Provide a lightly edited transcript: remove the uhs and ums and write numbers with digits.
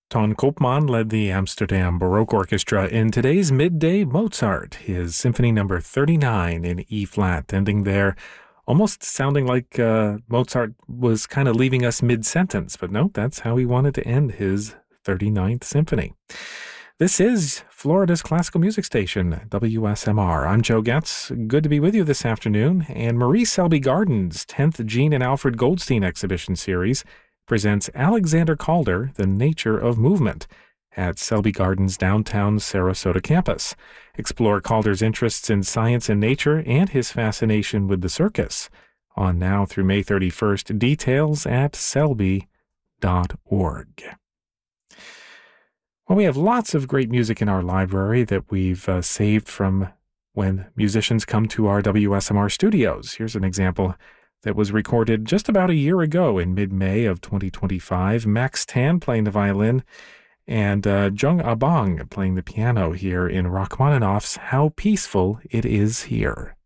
Ton Koopman led the Amsterdam Baroque Orchestra in today's Midday Mozart, his Symphony Number 39 in E-flat, ending there, almost sounding like Mozart was kind of leaving us mid-sentence, but no, that's how he wanted to end his 39th Symphony. This is Florida's classical music station, WSMR. I'm Joe Getz. Good to be with you this afternoon. And Marie Selby Garden's 10th Jean and Alfred Goldstein exhibition series presents Alexander Calder, The Nature of Movement, at Selby Garden's downtown Sarasota campus. Explore Calder's interests in science and nature and his fascination with the circus. On now through May 31st, details at selby.org. Well, we have lots of great music in our library that we've saved from when musicians come to our WSMR studios. Here's an example that was recorded just about a year ago in mid-May of 2025. Max Tan playing the violin and Jung Abong playing the piano here in Rachmaninoff's How Peaceful It Is Here.